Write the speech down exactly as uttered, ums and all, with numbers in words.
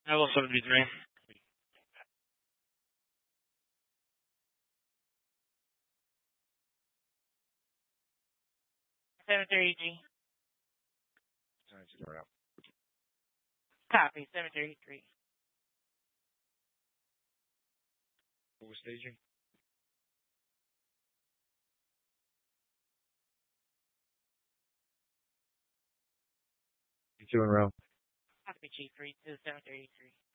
Level seventy-three. seven thirty-three. Alright, out. Copy, seven thirty-three. Full staging. Two in a row. Copy, Chief, three two, seven thirty-three.